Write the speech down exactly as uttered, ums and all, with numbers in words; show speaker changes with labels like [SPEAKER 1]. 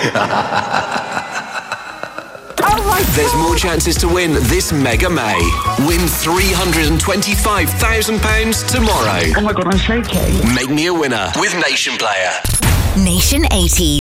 [SPEAKER 1] There's more chances to win this Mega May. Win three hundred twenty-five thousand pounds tomorrow.
[SPEAKER 2] Oh my God, I'm shaking.
[SPEAKER 1] Make me a winner with Nation Player.
[SPEAKER 3] Nation eighties.